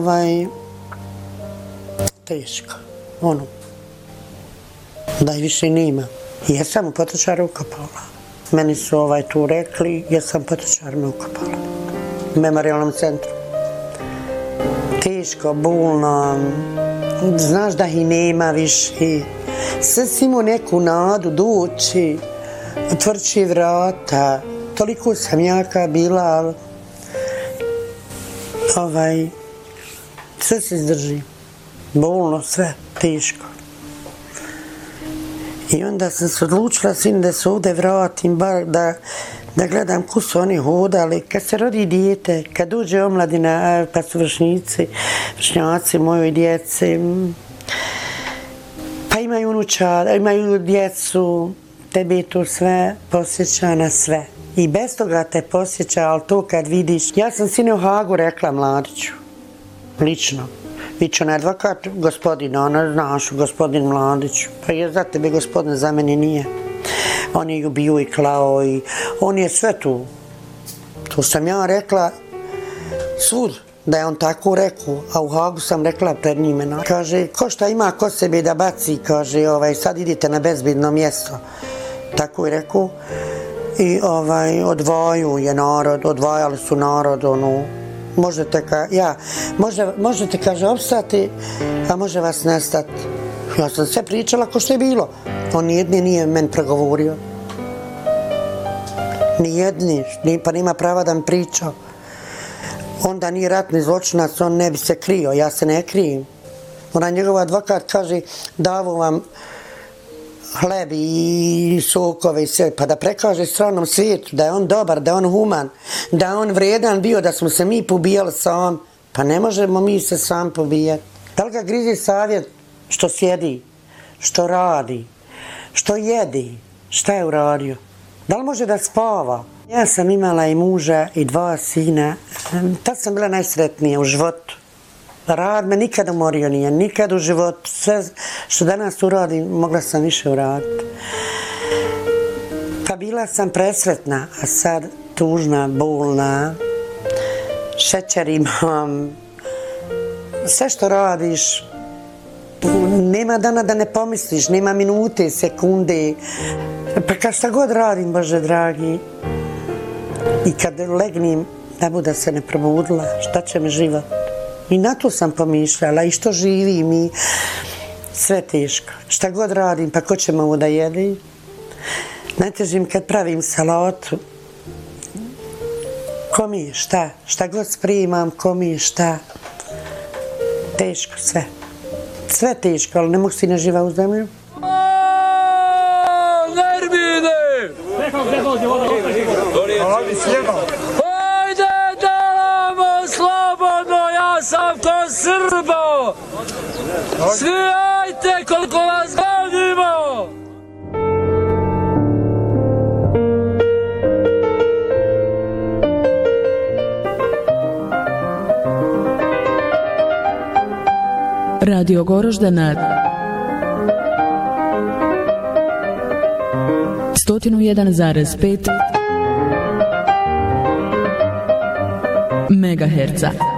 Teško, da i više nima. Jesam u potočaru ukopala. Meni su tu rekli, jesam potočar me ukopala. U memorijalnom centru. Teško, bolno, znaš da ih nema više. Sve si imao neku nadu doći, otvrći vrata. Toliko sam jaka bila, ali sve se izdrži. Bolno, sve, teško. I onda sam se odlučila sin da se ovdje vratim, bar da gledam ko su oni hodali. Kad se rodi dijete, kad dođe omladina, pa su vršnjaci mojoj djeci, pa imaju unučara, imaju djecu, tebi to sve posjeća na sve. I bez toga te posjeća, ali to kad vidiš. Ja sam sine u Hagu rekla Mladiću, lično. Viću na advokat, gospodin, znaš, gospodin Mladić. Pa je za tebe gospodin, za mene nije. On je ubio i klao i on je sve tu. To sam ja rekla svud, da je on tako rekao, a u Hagu sam rekla pred njime. Kaže, ko šta ima ko sebe da baci, kaže, sad idite na bezbedno mjesto. Tako je rekao. I odvajali su narod, možete, kaže, opstati, a može vas nestati. Ja sam sve pričala ko što je bilo. On nijedni nije meni progovorio. Nijedni, pa nima prava da mi priča. Onda nije ratni zločinac, on ne bi se krio, ja se ne krijem. Ona njegov advokat kaže, davo vam hleb i sokove i sve, pa da prekaže stranom svijetu da je on dobar, da je on human, da je on vredan bio, da smo se mi pobijali sam, pa ne možemo mi se sam pobijati. Da li ga grizi savjet što sjedi, što radi, što jedi, šta je uradio? Da li može da spava? Ja sam imala i muža i 2 sina, tad sam bila najsretnija u životu. Rad me nikad umorio nije, nikad u životu. Sve što danas uradim, mogla sam više uraditi. Pa bila sam presretna, a sad tužna, bolna, šećer imam. Sve što radiš, nema dana da ne pomisliš, nema minute, sekunde. Pa kad šta god radim, Bože dragi, i kad legnim, da bude se ne probudila, šta će mi život? I na to sam pomišljala, i što živim, i sve teško. Šta god radim, pa ko će me ovo da jede? Najtežim kad pravim salatu, ko mi je šta? Šta god spremam, ko mi je šta? Teško sve. Sve teško, ali ne mogu si ne živa u zemlju. Nervine! Hajde, delamo slobodno, ja sam ko Srbo! Svi ajte koliko vas godimo! Radio Goroždana 101,5 megaherca.